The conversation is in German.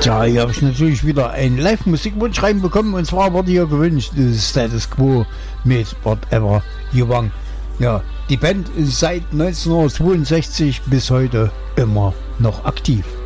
Tja, hier habe ich natürlich wieder einen Live-Musikwunsch reinbekommen, und zwar wurde hier gewünscht Status Quo mit Whatever You Want. Ja, die Band ist seit 1962 bis heute immer noch aktiv.